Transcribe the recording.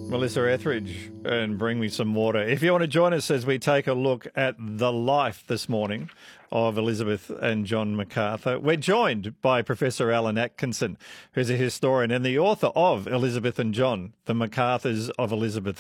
Melissa Etheridge, and bring me some water. If you want to join us as we take a look at the life this morning of Elizabeth and John MacArthur, we're joined by Professor Alan Atkinson, who's a historian and the author of Elizabeth and John, The MacArthurs of Elizabeth